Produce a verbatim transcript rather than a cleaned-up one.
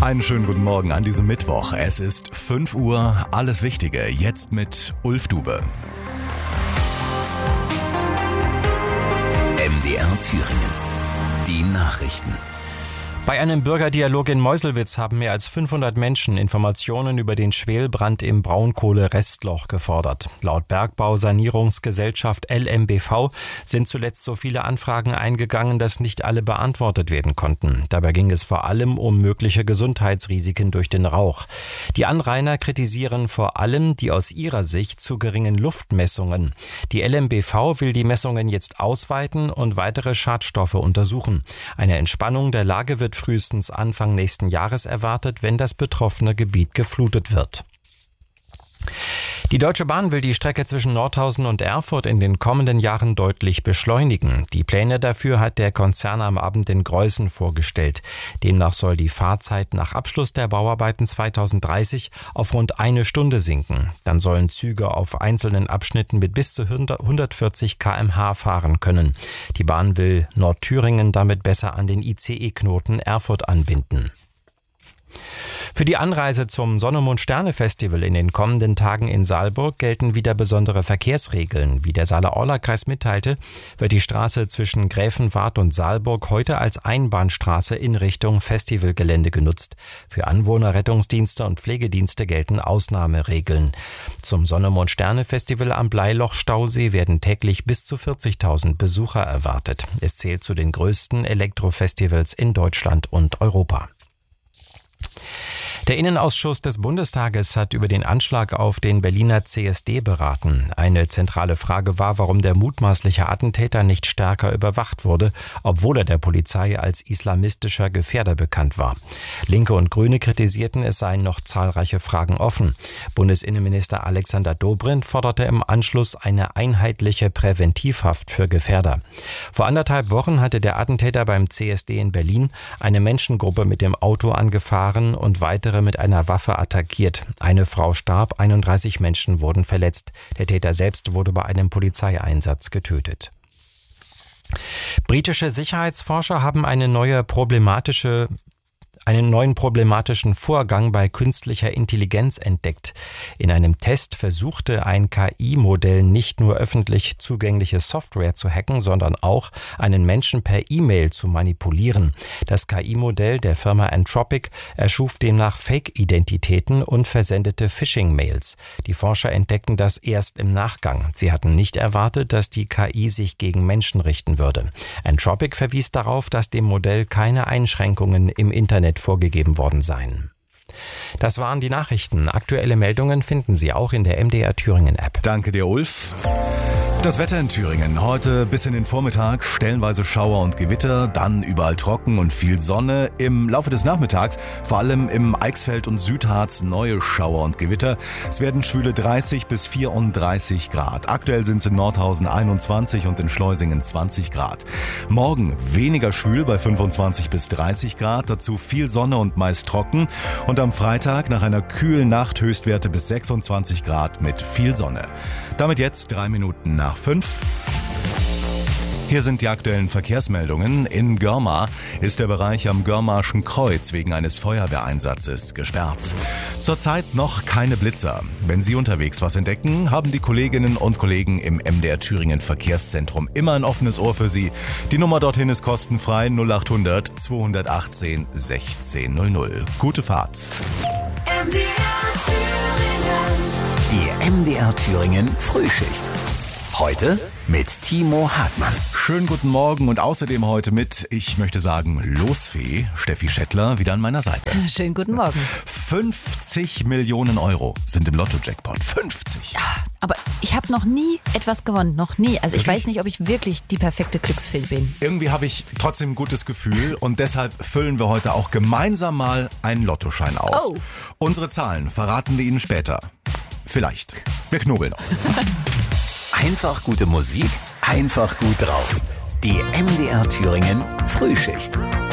Einen schönen guten Morgen an diesem Mittwoch. Es ist fünf Uhr, alles Wichtige, jetzt mit Ulf Dube. M D R Thüringen. Die Nachrichten. Bei einem Bürgerdialog in Meuselwitz haben mehr als fünfhundert Menschen Informationen über den Schwelbrand im Braunkohle-Restloch gefordert. Laut Bergbausanierungsgesellschaft L M B V sind zuletzt so viele Anfragen eingegangen, dass nicht alle beantwortet werden konnten. Dabei ging es vor allem um mögliche Gesundheitsrisiken durch den Rauch. Die Anrainer kritisieren vor allem die aus ihrer Sicht zu geringen Luftmessungen. Die L M B V will die Messungen jetzt ausweiten und weitere Schadstoffe untersuchen. Eine Entspannung der Lage wird frühestens Anfang nächsten Jahres erwartet, wenn das betroffene Gebiet geflutet wird. Die Deutsche Bahn will die Strecke zwischen Nordhausen und Erfurt in den kommenden Jahren deutlich beschleunigen. Die Pläne dafür hat der Konzern am Abend in Greußen vorgestellt. Demnach soll die Fahrzeit nach Abschluss der Bauarbeiten zweitausenddreißig auf rund eine Stunde sinken. Dann sollen Züge auf einzelnen Abschnitten mit bis zu hundertvierzig Kilometer pro Stunde fahren können. Die Bahn will Nordthüringen damit besser an den I C E-Knoten Erfurt anbinden. Für die Anreise zum Sonne-Mond-Sterne-Festival in den kommenden Tagen in Saalburg gelten wieder besondere Verkehrsregeln. Wie der Saale-Orla-Kreis mitteilte, wird die Straße zwischen Gräfenwart und Saalburg heute als Einbahnstraße in Richtung Festivalgelände genutzt. Für Anwohner, Rettungsdienste und Pflegedienste gelten Ausnahmeregeln. Zum Sonne-Mond-Sterne-Festival am Bleiloch-Stausee werden täglich bis zu vierzigtausend Besucher erwartet. Es zählt zu den größten Elektrofestivals in Deutschland und Europa. Der Innenausschuss des Bundestages hat über den Anschlag auf den Berliner C S D beraten. Eine zentrale Frage war, warum der mutmaßliche Attentäter nicht stärker überwacht wurde, obwohl er der Polizei als islamistischer Gefährder bekannt war. Linke und Grüne kritisierten, es seien noch zahlreiche Fragen offen. Bundesinnenminister Alexander Dobrindt forderte im Anschluss eine einheitliche Präventivhaft für Gefährder. Vor anderthalb Wochen hatte der Attentäter beim C S D in Berlin eine Menschengruppe mit dem Auto angefahren und weitere mit einer Waffe attackiert. Eine Frau starb, einunddreißig Menschen wurden verletzt. Der Täter selbst wurde bei einem Polizeieinsatz getötet. Britische Sicherheitsforscher haben eine neue problematische einen neuen problematischen Vorgang bei künstlicher Intelligenz entdeckt. In einem Test versuchte ein K I-Modell nicht nur öffentlich zugängliche Software zu hacken, sondern auch einen Menschen per E-Mail zu manipulieren. Das K I-Modell der Firma Anthropic erschuf demnach Fake-Identitäten und versendete Phishing-Mails. Die Forscher entdeckten das erst im Nachgang. Sie hatten nicht erwartet, dass die K I sich gegen Menschen richten würde. Anthropic verwies darauf, dass dem Modell keine Einschränkungen im Internet vorgegeben worden seien. Das waren die Nachrichten. Aktuelle Meldungen finden Sie auch in der M D R Thüringen App. Danke dir, Ulf. Das Wetter in Thüringen. Heute bis in den Vormittag stellenweise Schauer und Gewitter, dann überall trocken und viel Sonne. Im Laufe des Nachmittags, vor allem im Eichsfeld und Südharz, neue Schauer und Gewitter. Es werden schwüle dreißig bis vierunddreißig Grad. Aktuell sind es in Nordhausen einundzwanzig und in Schleusingen zwanzig Grad. Morgen weniger schwül bei fünfundzwanzig bis dreißig Grad, dazu viel Sonne und meist trocken. Und am Freitag nach einer kühlen Nacht Höchstwerte bis sechsundzwanzig Grad mit viel Sonne. Damit jetzt drei Minuten nach fünf. Hier sind die aktuellen Verkehrsmeldungen. In Görmar ist der Bereich am Görmarschen Kreuz wegen eines Feuerwehreinsatzes gesperrt. Zurzeit noch keine Blitzer. Wenn Sie unterwegs was entdecken, haben die Kolleginnen und Kollegen im M D R Thüringen Verkehrszentrum immer ein offenes Ohr für Sie. Die Nummer dorthin ist kostenfrei null acht hundert zweihundertachtzehn sechzehn null null. Gute Fahrt. M D R Thüringen. Die M D R Thüringen Frühschicht. Heute mit Timo Hartmann. Schönen guten Morgen und außerdem heute mit, ich möchte sagen, Losfee, Steffi Schettler, wieder an meiner Seite. Schönen guten Morgen. fünfzig Millionen Euro sind im Lotto-Jackpot. fünfzig. Ja, aber ich habe noch nie etwas gewonnen, noch nie. Also ich Wirklich? weiß nicht, ob ich wirklich die perfekte Glücksfee bin. Irgendwie habe ich trotzdem ein gutes Gefühl und deshalb füllen wir heute auch gemeinsam mal einen Lottoschein aus. Oh. Unsere Zahlen verraten wir Ihnen später. Vielleicht. Wir knobeln noch. Einfach gute Musik, einfach gut drauf. Die M D R Thüringen Frühschicht.